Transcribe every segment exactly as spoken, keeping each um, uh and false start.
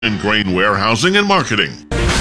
in grain warehousing and marketing.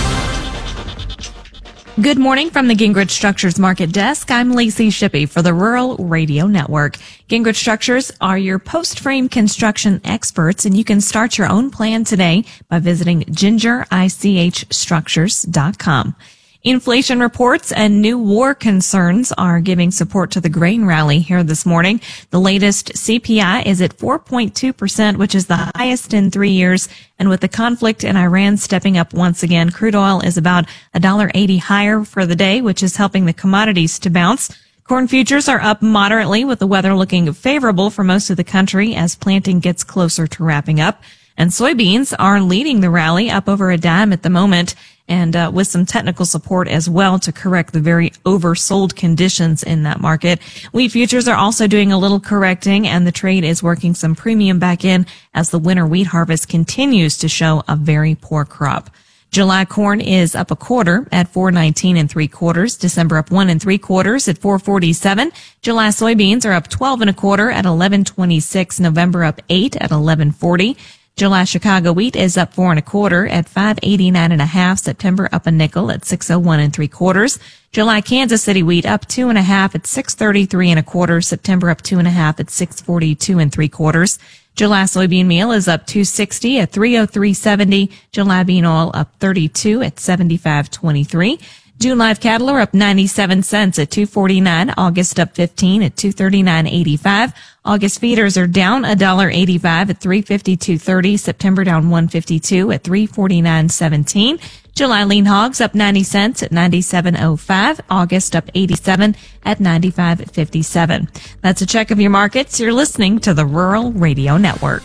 Good morning from the Gingrich Structures Market Desk. I'm Lacey Shippey for the Rural Radio Network. Gingrich Structures are your post-frame construction experts, and you can start your own plan today by visiting ginger ich structures dot com. Inflation reports and new war concerns are giving support to the grain rally here this morning. The latest C P I is at four point two percent, which is the highest in three years. And with the conflict in Iran stepping up once again, crude oil is about one dollar eighty higher for the day, which is helping the commodities to bounce. Corn futures are up moderately, with the weather looking favorable for most of the country as planting gets closer to wrapping up. And soybeans are leading the rally, up over a dime at the moment, and uh, with some technical support as well to correct the very oversold conditions in that market. Wheat futures are also doing a little correcting, and the trade is working some premium back in as the winter wheat harvest continues to show a very poor crop. July corn is up a quarter at four nineteen and three quarters. December up one and three quarters at four forty-seven. July soybeans are up twelve and a quarter at eleven twenty-six. November up eight at eleven forty. July Chicago wheat is up four and a quarter at five eighty-nine and a half. September up a nickel at six oh one and three quarters. July Kansas City wheat up two and a half at six thirty-three and a quarter. September up two and a half at six forty-two and three quarters. July soybean meal is up two sixty at three oh three seventy. July bean oil up thirty-two at seventy-five twenty-three. June live cattle are up ninety-seven cents at two forty-nine. August up fifteen at two thirty-nine eighty-five. August feeders are down one dollar eighty-five at three fifty-two thirty. September down one fifty-two at three forty-nine seventeen. July lean hogs up ninety cents at ninety-seven oh five. August up eighty-seven at ninety-five fifty-seven. That's a check of your markets. You're listening to the Rural Radio Network.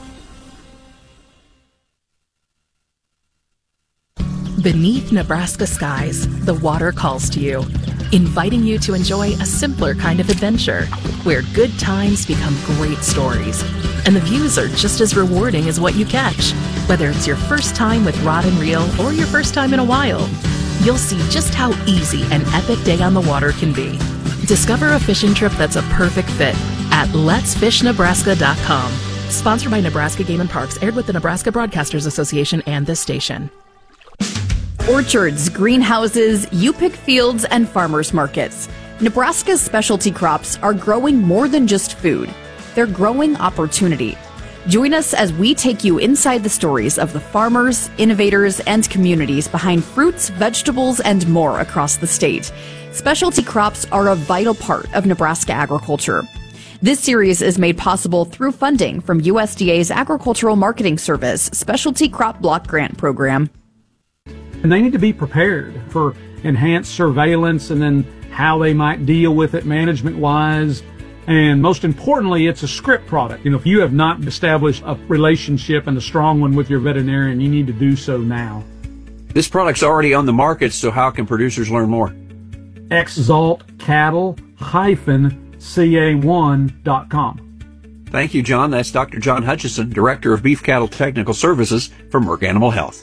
Beneath Nebraska skies, the water calls to you, inviting you to enjoy a simpler kind of adventure where good times become great stories. And the views are just as rewarding as what you catch. Whether it's your first time with rod and reel or your first time in a while, you'll see just how easy an epic day on the water can be. Discover a fishing trip that's a perfect fit at lets fish nebraska dot com. Sponsored by Nebraska Game and Parks, aired with the Nebraska Broadcasters Association and this station. Orchards, greenhouses, U-Pick fields, and farmers markets. Nebraska's specialty crops are growing more than just food. They're growing opportunity. Join us as we take you inside the stories of the farmers, innovators, and communities behind fruits, vegetables, and more across the state. Specialty crops are a vital part of Nebraska agriculture. This series is made possible through funding from U S D A's Agricultural Marketing Service Specialty Crop Block Grant Program. And they need to be prepared for enhanced surveillance and then how they might deal with it management-wise. And most importantly, it's a script product. You know, if you have not established a relationship and a strong one with your veterinarian, you need to do so now. This product's already on the market, so how can producers learn more? exalt cattle dash c a one dot com. Thank you, John. That's Doctor John Hutchison, Director of Beef Cattle Technical Services for Merck Animal Health.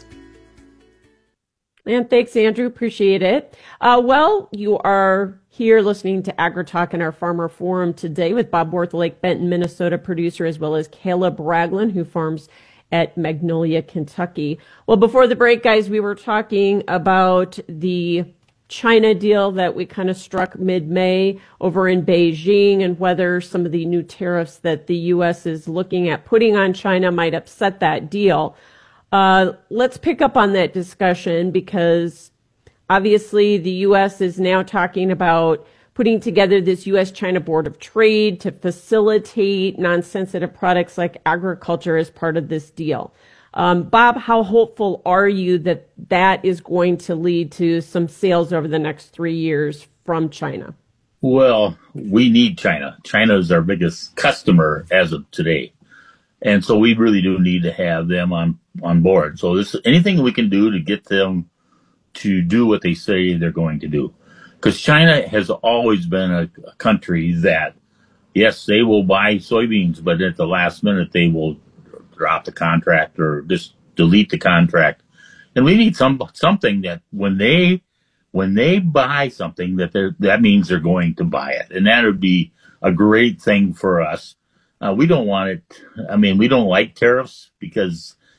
And thanks, Andrew. Appreciate it. Uh, well, you are here listening to AgriTalk in our Farmer Forum today with Bob Worth, Lake Benton, Minnesota producer, as well as Caleb Ragland, who farms at Magnolia, Kentucky. Well, before the break, guys, we were talking about the China deal that we kind of struck mid-May over in Beijing and whether some of the new tariffs that the U S is looking at putting on China might upset that deal. Uh, let's pick up on that discussion because obviously the U S is now talking about putting together this U S China Board of Trade to facilitate non-sensitive products like agriculture as part of this deal. Um, Bob, how hopeful are you that that is going to lead to some sales over the next three years from China? Well, we need China. China is our biggest customer as of today. And so we really do need to have them on, on board. So this, anything we can do to get them to do what they say they're going to do. Because China has always been a, a country that, yes, they will buy soybeans, but at the last minute they will drop the contract or just delete the contract. And we need some something that when they when they buy something that they that means they're going to buy it, and that would be a great thing for us. Uh, we don't want it. I mean, we don't like tariffs because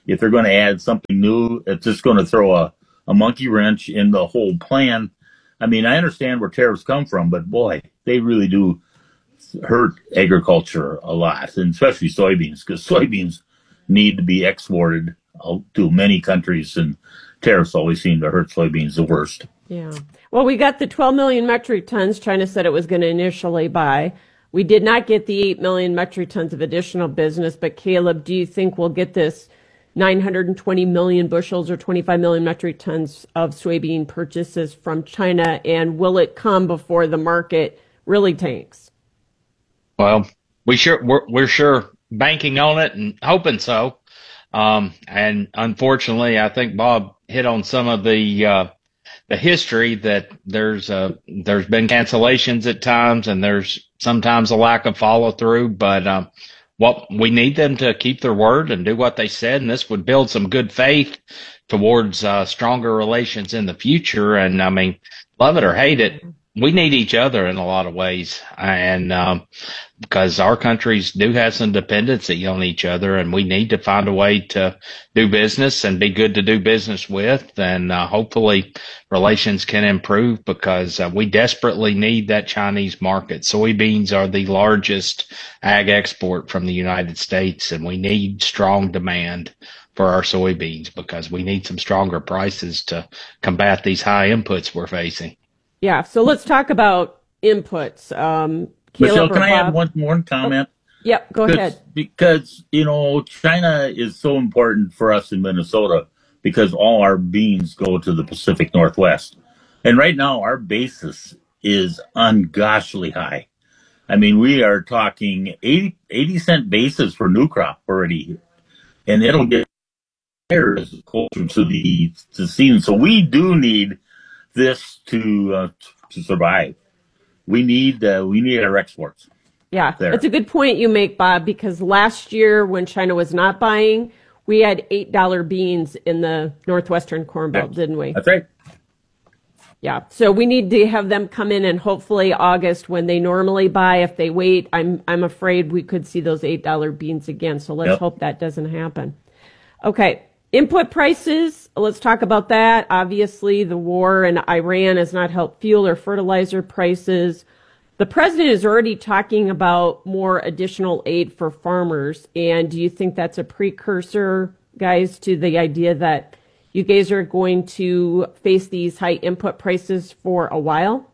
if they're going to add something new, it's just going to throw a, a monkey wrench in the whole plan. I mean, I understand where tariffs come from, but boy, they really do hurt agriculture a lot, and especially soybeans, because soybeans need to be exported to many countries, and tariffs always seem to hurt soybeans the worst. Yeah. Well, we got the twelve million metric tons China said it was going to initially buy. We did not get the eight million metric tons of additional business, but Caleb, do you think we'll get this nine hundred twenty million bushels or twenty-five million metric tons of soybean purchases from China, and will it come before the market really tanks? Well, we sure we're, we're sure banking on it and hoping so. Um, and unfortunately, I think Bob hit on some of the uh, the history that there's uh, there's been cancellations at times, and there's sometimes a lack of follow through. But um, what we need them to keep their word and do what they said, and this would build some good faith towards uh, stronger relations in the future. And I mean, love it or hate it, we need each other in a lot of ways, and um, because our countries do have some dependency on each other, and we need to find a way to do business and be good to do business with, and uh, hopefully relations can improve, because uh, we desperately need that Chinese market. Soybeans are the largest ag export from the United States, and we need strong demand for our soybeans, because we need some stronger prices to combat these high inputs we're facing. Yeah, so let's talk about inputs. Um, Michelle, can I add one more comment? Oh, yep, go because, ahead. Because, you know, China is so important for us in Minnesota, because all our beans go to the Pacific Northwest. And right now, our basis is ungoshly high. I mean, we are talking eighty, eighty cent basis for new crop already, and it'll get higher as closer to the, to the season. So we do need this to uh, to survive. We need uh, we need our exports. Yeah, there. That's a good point you make, Bob, because last year when China was not buying, we had eight dollar beans in the Northwestern Corn Belt, yeah. didn't we? That's right. Yeah, so we need to have them come in, and hopefully August, when they normally buy, if they wait, I'm I'm afraid we could see those eight dollar beans again. So let's yep. hope that doesn't happen. Okay. Input prices, let's talk about that. Obviously, the war in Iran has not helped fuel or fertilizer prices. The president is already talking about more additional aid for farmers. And do you think that's a precursor, guys, to the idea that you guys are going to face these high input prices for a while?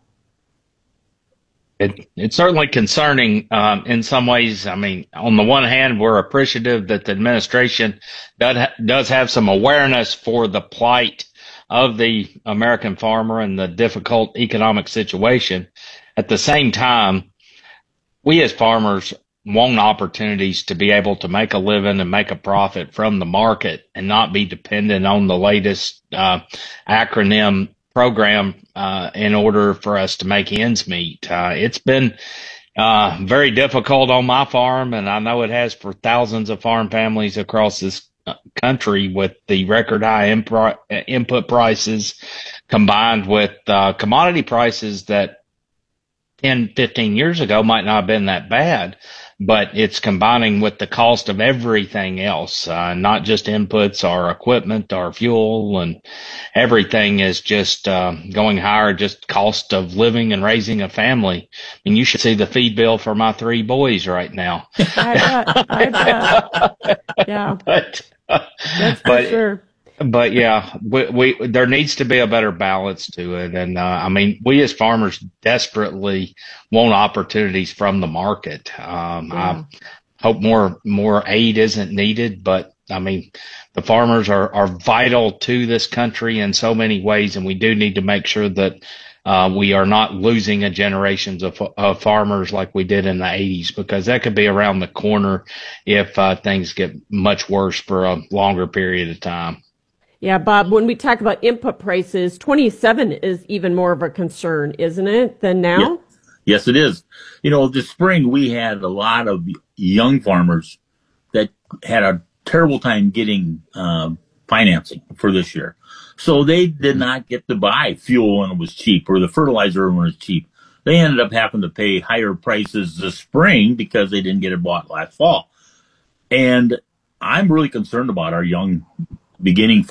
It, it's certainly concerning um, in some ways. I mean, on the one hand, we're appreciative that the administration does, ha- does have some awareness for the plight of the American farmer and the difficult economic situation. At the same time, we as farmers want opportunities to be able to make a living and make a profit from the market and not be dependent on the latest uh, acronym program uh, in order for us to make ends meet. Uh, it's been uh, very difficult on my farm, and I know it has for thousands of farm families across this country, with the record high impro- input prices combined with uh, commodity prices that ten, fifteen years ago might not have been that bad. But it's combining with the cost of everything else, uh, not just inputs, our equipment, our fuel, and everything is just uh, going higher, just cost of living and raising a family. I mean, you should see the feed bill for my three boys right now. I bet. I bet. Yeah. But, That's for but, sure. But yeah, we, we there needs to be a better balance to it, and uh, I mean, we as farmers desperately want opportunities from the market. Um, yeah. I hope more more aid isn't needed, but I mean, the farmers are are vital to this country in so many ways, and we do need to make sure that uh, we are not losing a generations of, of farmers like we did in the eighties, because that could be around the corner if uh, things get much worse for a longer period of time. Yeah, Bob, when we talk about input prices, twenty-seven is even more of a concern, isn't it, than now? Yeah. Yes, it is. You know, this spring we had a lot of young farmers that had a terrible time getting uh, financing for this year. So they did not get to buy fuel when it was cheap, or the fertilizer when it was cheap. They ended up having to pay higher prices this spring because they didn't get it bought last fall. And I'm really concerned about our young beginning